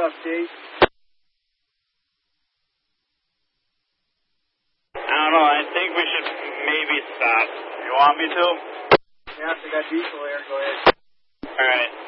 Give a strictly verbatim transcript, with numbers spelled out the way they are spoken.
up, Chase? I don't know. I think we should maybe stop. You want me to? Yeah, after that diesel air, go ahead. All right.